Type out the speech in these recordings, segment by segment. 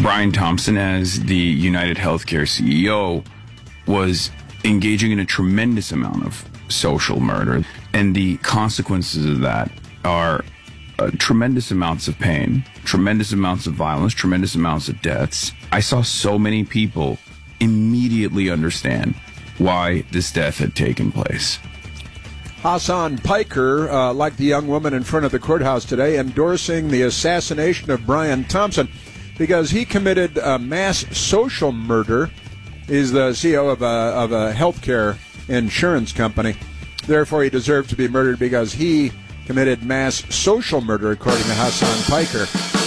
Brian Thompson, as the United Healthcare CEO, was engaging in a tremendous amount of social murder. And the consequences of that are tremendous amounts of pain, tremendous amounts of violence, tremendous amounts of deaths. I saw so many people immediately understand why this death had taken place. Hasan Piker, like the young woman in front of the courthouse today, endorsing the assassination of Brian Thompson because he committed a mass social murder. He's the CEO of a healthcare insurance company. Therefore, he deserved to be murdered because he committed mass social murder, according to Hasan Piker.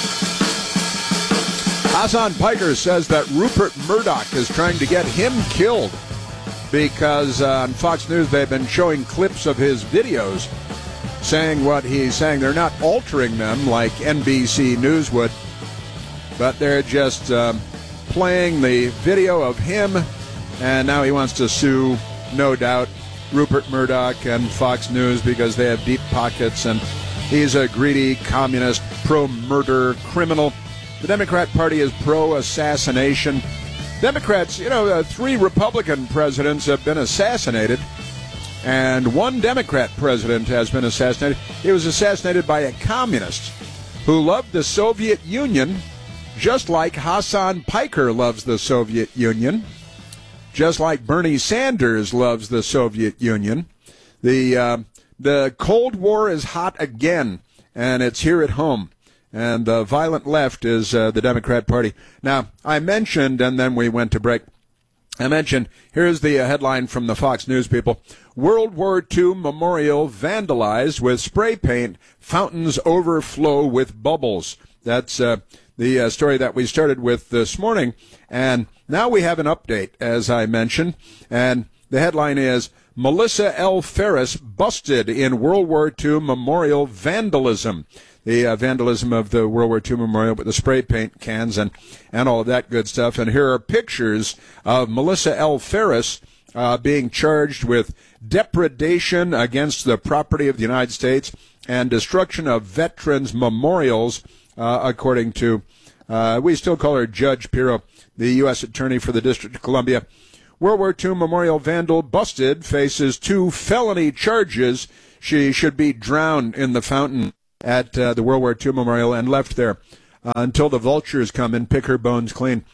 Hasan Piker says that Rupert Murdoch is trying to get him killed because on Fox News they've been showing clips of his videos saying what he's saying. They're not altering them like NBC News would, but they're just playing the video of him, and now he wants to sue, no doubt, Rupert Murdoch and Fox News because they have deep pockets, and he's a greedy communist, pro-murder criminal. The Democrat Party is pro-assassination. Democrats, 3 Republican presidents have been assassinated, and 1 Democrat president has been assassinated. He was assassinated by a communist who loved the Soviet Union, just like Hasan Piker loves the Soviet Union, just like Bernie Sanders loves the Soviet Union. The Cold War is hot again, and it's here at home. And the violent left is the Democrat Party. Now, I mentioned, and then we went to break, here's the headline from the Fox News people. World War II memorial vandalized with spray paint, fountains overflow with bubbles. That's the story that we started with this morning. And now we have an update, as I mentioned. And the headline is, Melissa L. Ferris busted in World War II memorial vandalism. The vandalism of the World War II memorial with the spray paint cans and all of that good stuff. And here are pictures of Melissa L. Ferris being charged with depredation against the property of the United States and destruction of veterans' memorials, according to, we still call her Judge Pirro, the U.S. Attorney for the District of Columbia. World War II memorial vandal busted, faces 2 felony charges. She should be drowned in the fountain at the World War II memorial and left there until the vultures come and pick her bones clean.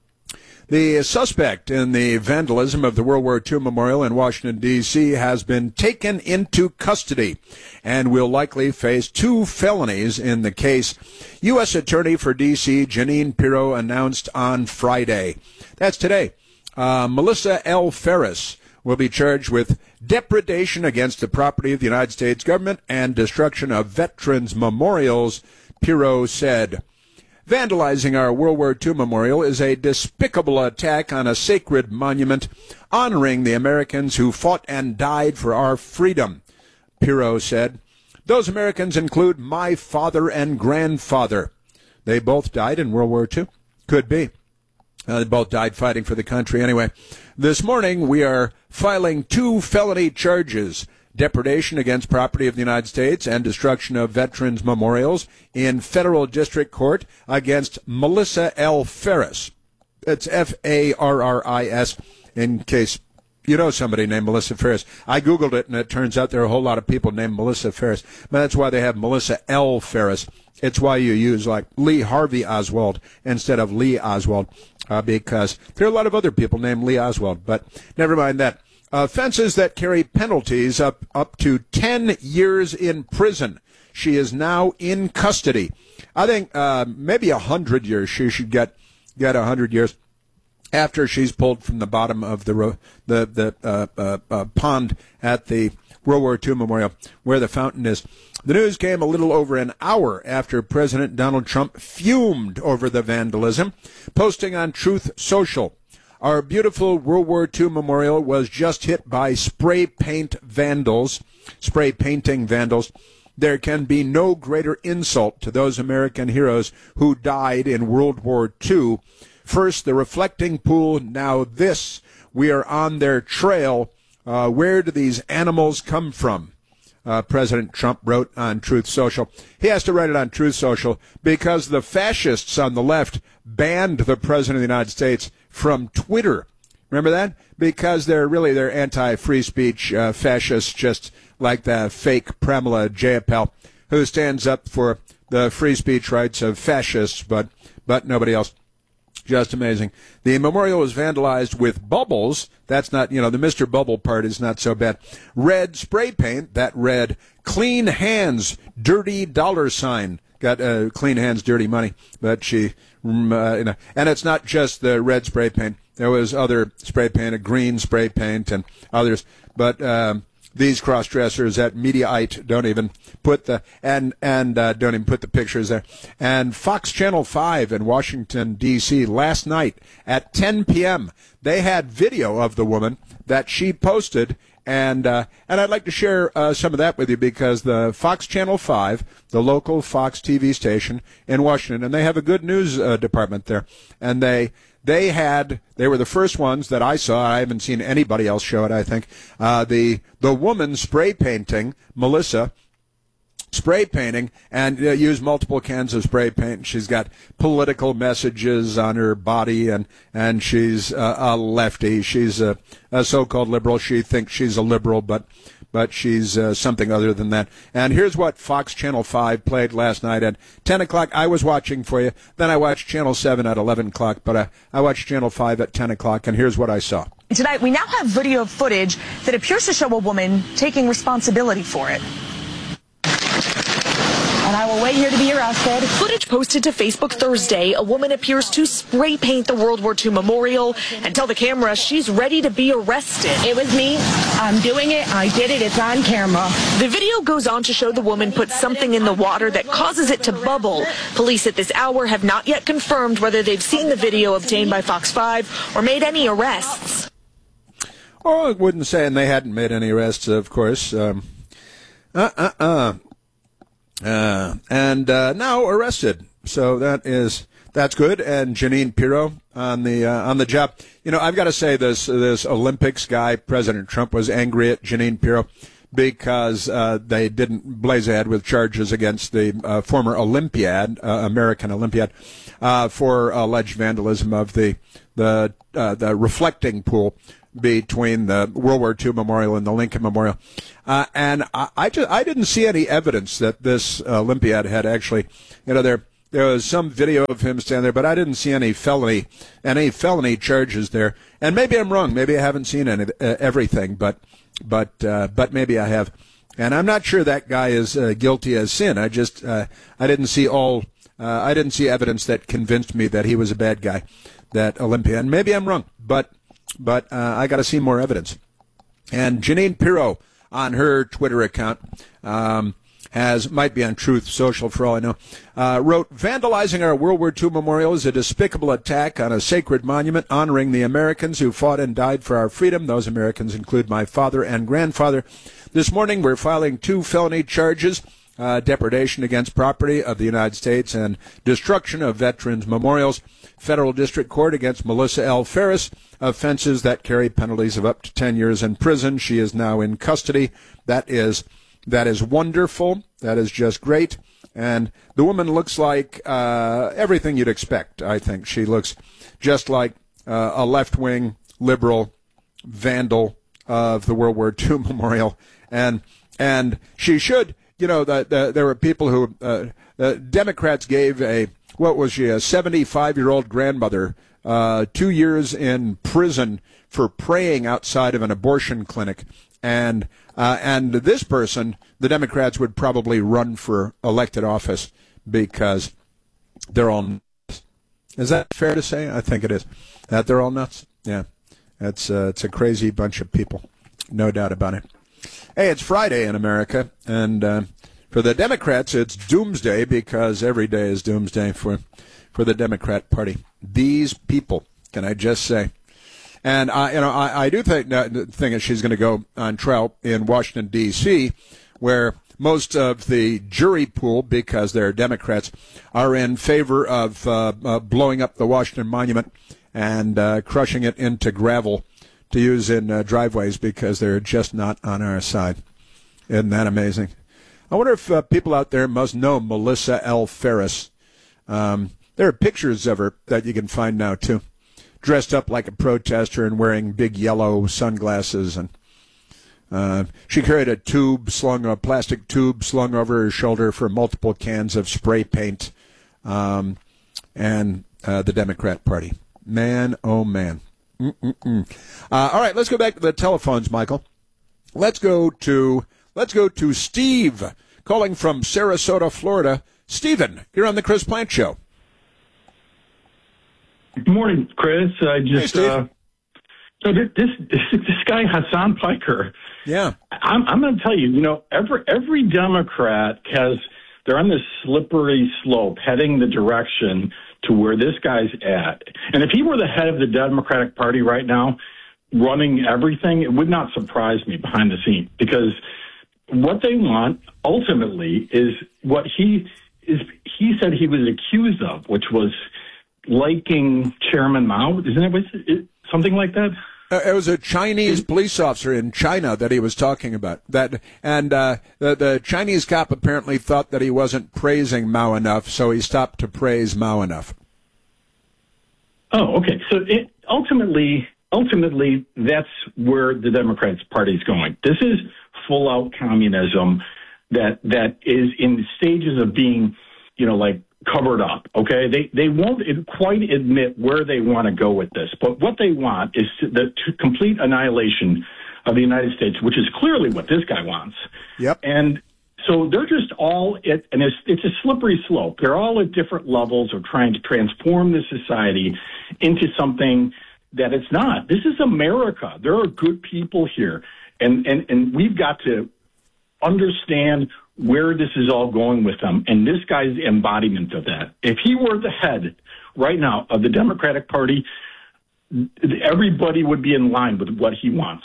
The suspect in the vandalism of the World War II memorial in Washington, D.C. has been taken into custody and will likely face 2 felonies in the case. U.S. Attorney for D.C. Jeanine Pirro announced on Friday. That's today. Melissa L. Ferris will be charged with depredation against the property of the United States government and destruction of veterans' memorials, Pirro said. Vandalizing our World War II memorial is a despicable attack on a sacred monument honoring the Americans who fought and died for our freedom, Pirro said. Those Americans include my father and grandfather. They both died in World War II? Could be. They both died fighting for the country anyway. This morning, we are filing 2 felony charges, depredation against property of the United States and destruction of veterans' memorials in federal district court against Melissa L. Ferris. It's F-A-R-R-I-S, in case you know somebody named Melissa Ferris. I Googled it, and it turns out there are a whole lot of people named Melissa Ferris. But that's why they have Melissa L. Ferris. It's why you use, like, Lee Harvey Oswald instead of Lee Oswald, because there are a lot of other people named Lee Oswald. But never mind that. Offenses that carry penalties up to 10 years in prison. She is now in custody. I think maybe 100 years. She should get 100 years after she's pulled from the bottom of the pond at the World War II memorial where the fountain is. The news came a little over an hour after President Donald Trump fumed over the vandalism, posting on Truth Social. Our beautiful World War II memorial was just hit by spray painting vandals. There can be no greater insult to those American heroes who died in World War II. First, the reflecting pool, now this. We are on their trail. Where do these animals come from? President Trump wrote on Truth Social. He has to write it on Truth Social because the fascists on the left banned the President of the United States from Twitter. Remember that? Because they're anti-free speech fascists, just like the fake Pramila Jayapal, who stands up for the free speech rights of fascists, but nobody else. Just amazing. The memorial was vandalized with bubbles. That's not, the Mr. Bubble part is not so bad. Red spray paint that read, "Clean hands, dirty $." Got clean hands, dirty money. But and it's not just the red spray paint. There was other spray paint, a green spray paint and others. But these cross-dressers at Mediaite don't even put the don't even put the pictures there. And Fox Channel 5 in Washington D.C. last night at 10 p.m. they had video of the woman that she posted, and I'd like to share some of that with you because the Fox Channel 5, the local Fox TV station in Washington, and they have a good news department there, and they were the first ones that I saw. I haven't seen anybody else show it, I think. The woman spray painting, Melissa, spray painting, and used multiple cans of spray paint. She's got political messages on her body, and she's a lefty. She's a so-called liberal. She thinks she's a liberal, but she's something other than that. And here's what Fox Channel 5 played last night at 10 o'clock. I was watching for you. Then I watched Channel 7 at 11 o'clock, but I watched Channel 5 at 10 o'clock, and here's what I saw. Tonight, we now have video footage that appears to show a woman taking responsibility for it. And I will wait here to be arrested. Footage posted to Facebook Thursday. A woman appears to spray paint the World War II memorial and tell the camera she's ready to be arrested. It was me. I'm doing it. I did it. It's on camera. The video goes on to show the woman put something in the water that causes it to bubble. Police at this hour have not yet confirmed whether they've seen the video obtained by Fox 5 or made any arrests. Oh, I wouldn't say, and they hadn't made any arrests, of course. And now arrested. So that's good. And Jeanine Pirro on the job. I've got to say this Olympics guy, President Trump, was angry at Jeanine Pirro because they didn't blaze ahead with charges against the former Olympiad, American Olympiad, for alleged vandalism of the reflecting pool between the World War II Memorial and the Lincoln Memorial. And I didn't see any evidence that this Olympiad had actually, there was some video of him standing there, but I didn't see any felony charges there. And maybe I'm wrong. Maybe I haven't seen everything, but maybe I have. And I'm not sure that guy is guilty as sin. I didn't see I didn't see evidence that convinced me that he was a bad guy, that Olympiad. And maybe I'm wrong, but I got to see more evidence. And Jeanine Pirro on her Twitter account might be on Truth Social for all I know, wrote, "Vandalizing our World War II memorial is a despicable attack on a sacred monument honoring the Americans who fought and died for our freedom. Those Americans include my father and grandfather. This morning we're filing 2 felony charges, depredation against property of the United States and destruction of veterans' memorials. Federal District Court against Melissa L. Ferris, offenses that carry penalties of up to 10 years in prison. She is now in custody." That is wonderful. That is just great. And the woman looks like everything you'd expect, I think. She looks just like a left-wing liberal vandal of the World War II memorial. And she should, there were people who, Democrats gave a 75-year-old grandmother 2 years in prison for praying outside of an abortion clinic. And this person, the Democrats would probably run for elected office because they're all nuts. Is that fair to say? I think it is. That they're all nuts? Yeah. It's a crazy bunch of people. No doubt about it. Hey, it's Friday in America, and for the Democrats, it's doomsday because every day is doomsday for the Democrat Party. These people, can I just say? And I do think that she's going to go on trial in Washington D.C., where most of the jury pool, because they're Democrats, are in favor of blowing up the Washington Monument and crushing it into gravel to use in driveways because they're just not on our side. Isn't that amazing? I wonder if people out there must know Melissa L. Ferris. There are pictures of her that you can find now, too, dressed up like a protester and wearing big yellow sunglasses. And she carried a plastic tube slung over her shoulder for multiple cans of spray paint and the Democrat Party. Man, oh, man. All right, let's go back to the telephones, Michael. Let's go to Steve, calling from Sarasota, Florida. Stephen, you're on the Chris Plante Show. Good morning, Chris. Hey, Steve. So this guy Hassan Piker. Yeah, I'm going to tell you. Every Democrat they're on this slippery slope, heading the direction to where this guy's at. And if he were the head of the Democratic Party right now, running everything, it would not surprise me behind the scenes, because what they want ultimately is what he said he was accused of, which was liking Chairman Mao. Isn't it something like that? It was a Chinese police officer in China that he was talking about. The Chinese cop apparently thought that he wasn't praising Mao enough, so he stopped to praise Mao enough. Oh, okay. So ultimately, that's where the Democrats Party is going. This is full-out communism that is in stages of being, covered up. Okay, they won't quite admit where they want to go with this, but what they want is the complete annihilation of the United States, which is clearly what this guy wants. Yep. And so they're just all and it's a slippery slope. They're all at different levels of trying to transform the society into something that it's not. This is America. There are good people here, and we've got to understand where this is all going with them, and this guy's the embodiment of that. If he were the head right now of the Democratic Party, everybody would be in line with what he wants.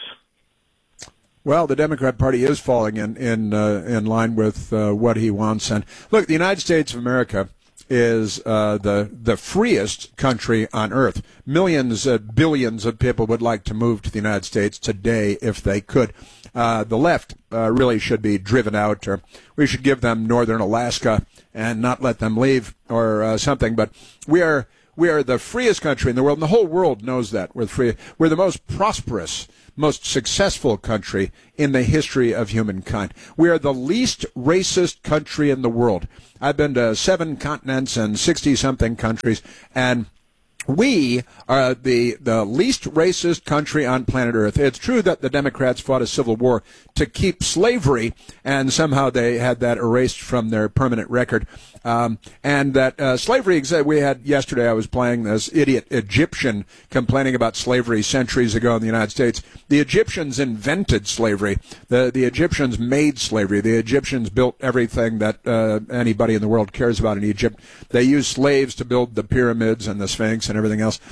Well, the Democrat Party is falling in line with what he wants. And look, the United States of America is the freest country on earth. Millions, billions of people would like to move to the United States today if they could. The left really should be driven out, or we should give them northern Alaska and not let them leave, or something. But we are the freest country in the world, and the whole world knows that. We're free. We're the most prosperous, most successful country in the history of humankind. We are the least racist country in the world. I've been to 7 continents and 60-something countries, and we are the least racist country on planet Earth. It's true that the Democrats fought a civil war to keep slavery, and somehow they had that erased from their permanent record. And that slavery, we had yesterday, I was playing this idiot Egyptian complaining about slavery centuries ago in the United States. The Egyptians invented slavery. The Egyptians made slavery. The Egyptians built everything that anybody in the world cares about in Egypt. They used slaves to build the pyramids and the Sphinx and everything else.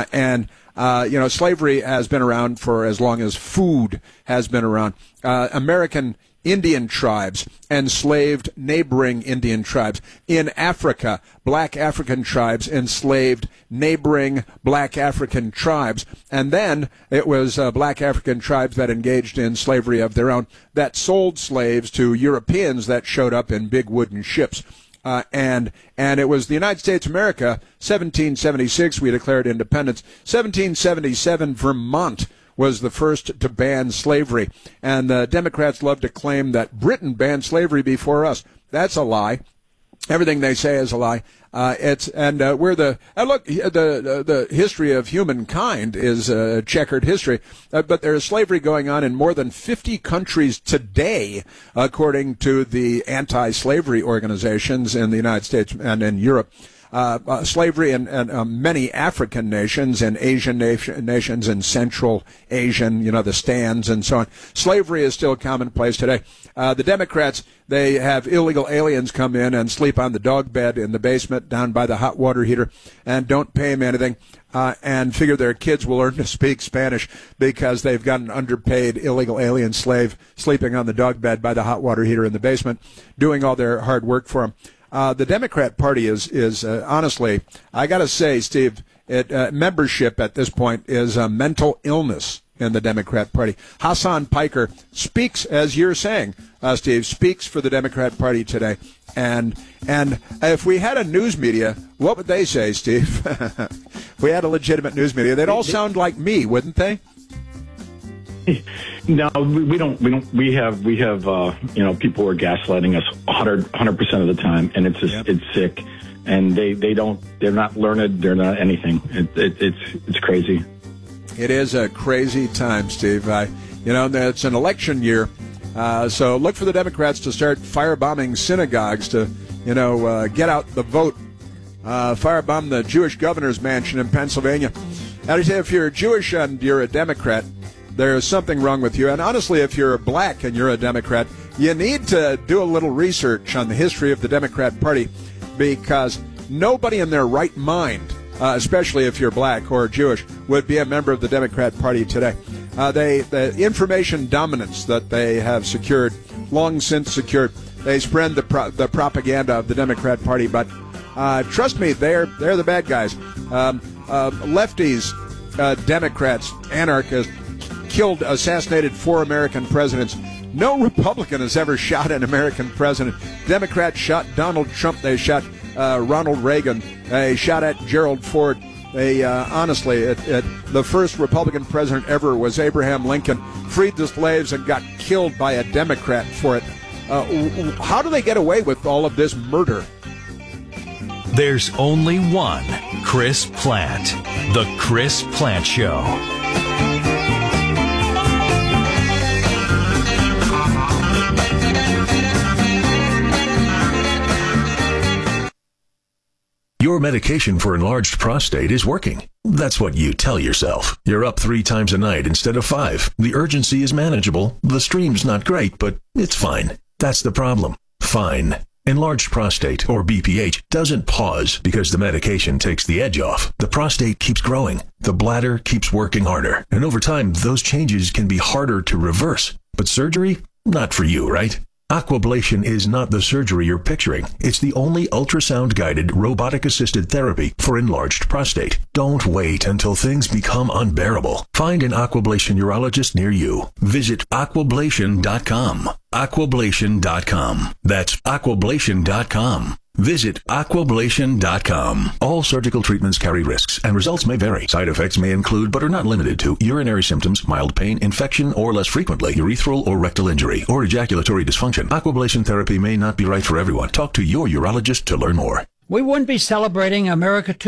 Slavery has been around for as long as food has been around. American Indian tribes enslaved neighboring Indian tribes. In Africa, black African tribes enslaved neighboring black African tribes. And then it was black African tribes that engaged in slavery of their own that sold slaves to Europeans that showed up in big wooden ships. And it was the United States of America, 1776, we declared independence. 1777, Vermont was the first to ban slavery. And the Democrats love to claim that Britain banned slavery before us. That's a lie. Everything they say is a lie. We're the history of humankind is a checkered history, but there is slavery going on in more than 50 countries today, according to the anti-slavery organizations in the United States and in Europe. Slavery in many African nations and Asian nations and Central Asian, the stands and so on. Slavery is still commonplace today. The Democrats, they have illegal aliens come in and sleep on the dog bed in the basement down by the hot water heater and don't pay them anything and figure their kids will learn to speak Spanish because they've got an underpaid illegal alien slave sleeping on the dog bed by the hot water heater in the basement doing all their hard work for them. The Democrat Party is honestly, I got to say, Steve, membership at this point is a mental illness. in the Democrat Party. Hassan Piker speaks, as you're saying, Steve, speaks for the Democrat Party today. And if we had a news media, what would they say, Steve? If we had a legitimate news media, they'd all sound like me, wouldn't they? No, we don't. We have people who are gaslighting us 100% of the time, and it's just it's sick. And they're not learned, they're not anything. It's crazy. It is a crazy time, Steve. It's an election year, so look for the Democrats to start firebombing synagogues to, get out the vote. Firebomb the Jewish governor's mansion in Pennsylvania. And I say, if you're Jewish and you're a Democrat, there's something wrong with you. And honestly, if you're black and you're a Democrat, you need to do a little research on the history of the Democrat Party, because nobody in their right mind, especially if you're black or Jewish, would be a member of the Democrat Party today. The information dominance that they have secured, long since secured, they spread the propaganda of the Democrat Party. But trust me, they're the bad guys. Lefties, Democrats, anarchists, assassinated 4 American presidents. No Republican has ever shot an American president. Democrats shot Donald Trump. They shot Ronald Reagan. They shot at Gerald Ford. Honestly, the first Republican president ever was Abraham Lincoln. Freed the slaves and got killed by a Democrat for it. How do they get away with all of this murder? There's only one Chris Plante. The Chris Plante Show. Your medication for enlarged prostate is working. That's what you tell yourself. You're up 3 times a night instead of 5. The urgency is manageable. The stream's not great, but it's fine. That's the problem. Fine. Enlarged prostate, or BPH, doesn't pause because the medication takes the edge off. The prostate keeps growing. The bladder keeps working harder. And over time, those changes can be harder to reverse. But surgery? Not for you, right? Aquablation is not the surgery you're picturing. It's the only ultrasound-guided, robotic-assisted therapy for enlarged prostate. Don't wait until things become unbearable. Find an Aquablation urologist near you. Visit aquablation.com. Aquablation.com. That's aquablation.com. Visit aquablation.com. All surgical treatments carry risks, and results may vary. Side effects may include, but are not limited to, urinary symptoms, mild pain, infection, or less frequently, urethral or rectal injury, or ejaculatory dysfunction. Aquablation therapy may not be right for everyone. Talk to your urologist to learn more. We wouldn't be celebrating America